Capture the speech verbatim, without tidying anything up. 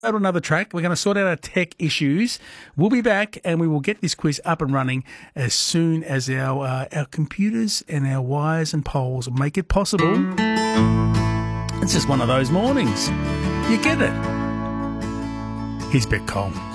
Go to another track. We're going to sort out our tech issues. We'll be back and we will get this quiz up and running as soon as our uh, our computers and our wires and poles make it possible. It's just one of those mornings. You get it. Here's Beck Cole.